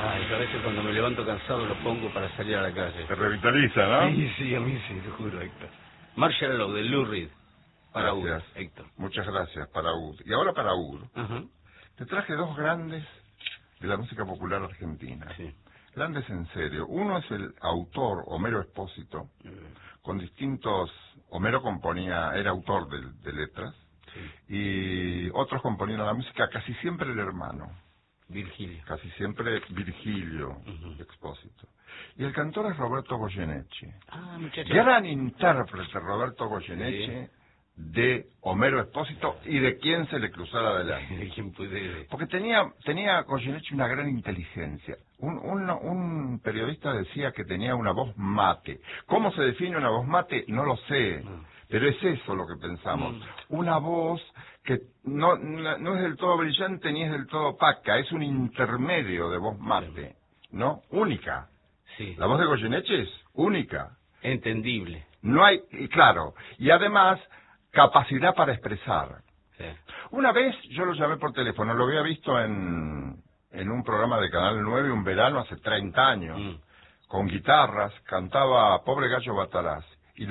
Ay, a veces cuando me levanto cansado lo pongo para salir a la calle. Te revitaliza, ¿no? Sí, a mí sí, te juro, Héctor. Marshall Law, de Lou Reed. Para Ud, Gracias. Héctor. Muchas gracias, para Ud. Y ahora para Ud. Ajá. Te traje dos grandes de la música popular argentina. Sí. Grandes en serio. Uno es el autor Homero Expósito, con distintos... Homero era autor de letras, Sí. y otros componían la música, casi siempre el hermano. Virgilio. Casi siempre Virgilio Expósito. Y el cantor es Roberto Goyeneche. Ah, muchacho. Gran intérprete Roberto Goyeneche, Sí. de Homero Expósito y de quien se le cruzara adelante. ¿De quién puede? Porque tenía Goyeneche una gran inteligencia. Un periodista decía que tenía una voz mate. ¿Cómo se define una voz mate? No lo sé. No. Pero es eso lo que pensamos. Una voz que no es del todo brillante ni es del todo opaca. Es un intermedio de voz mate. ¿No? Única. Sí. La voz de Goyeneche es única. Entendible. No hay, y claro, y además capacidad para expresar. Sí. Una vez yo lo llamé por teléfono, lo había visto en un programa de Canal 9 un verano hace 30 años, con guitarras, cantaba Pobre Gallo Bataraz.